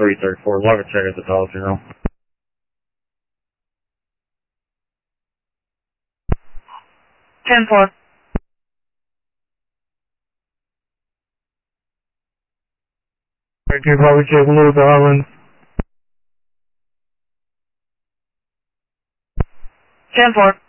334, log a check at the Dollar General. 10-4. Thank you, Bravo J Blue, the Island. 10-4.